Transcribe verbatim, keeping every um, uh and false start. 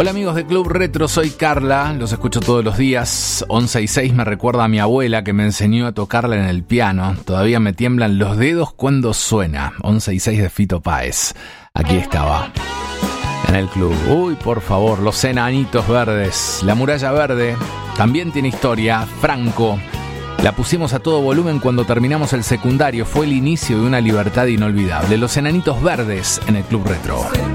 Hola amigos de Club Retro, soy Carla, los escucho todos los días. once y seis me recuerda a mi abuela que me enseñó a tocarla en el piano. Todavía me tiemblan los dedos cuando suena. once y seis de Fito Páez. Aquí estaba, en el club. Uy, por favor, los enanitos verdes. La muralla verde también tiene historia. Franco. La pusimos a todo volumen cuando terminamos el secundario. Fue el inicio de una libertad inolvidable. Los enanitos verdes en el Club Retro.